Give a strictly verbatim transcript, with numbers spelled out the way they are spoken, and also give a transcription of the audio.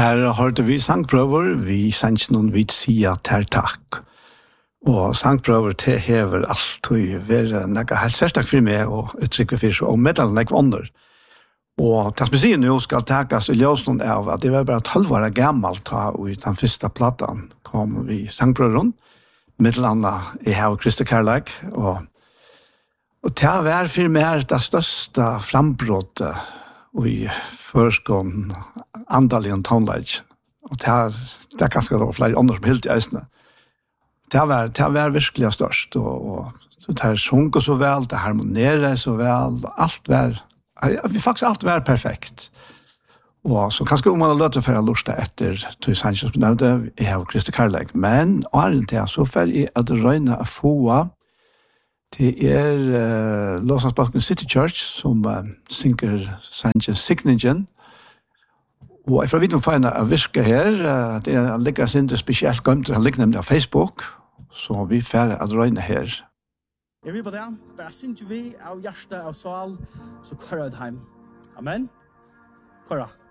Her hørte vi sangprøver, vi sanns noen vidt sia ter takk. Og sangprøver til hever alt og være nekka helt sérstak for meg og uttrykke for seg, og meddelen nekva under. Og det som sier nå skal takas i ljøsnån av at det var bare tolv år gammalt da, og i den første platan kom vi sangprøveren, meddelene i Hav Kristi Kærleik, og, og det var for meg det største frambrottet i førskånd andaligen tonelage. Og det er, det er ganske da flere andre som helt i eisene. Det var, det var virkelig størst, og, og det her sjunker så vel, det harmonerer så vel, alt var, vi faktisk alt var perfekt. Og så kanskje om man har løtt for å lusta etter Tøy Sanchez som nevnte, jeg har Kristi Kærleik, men åren til så får jeg at røyne å få til er uh, Låsansbalken City Church som uh, synker Sanchez Signingen. Og jeg får vite om feina å virke her, uh, det er ligger sin det spesielt gømt, han ligger nemlig av Facebook, så vi får at røyne her. Jeg vil på det, bare synes vi av hjerte og sal, så kører det hjem. Amen. Kører.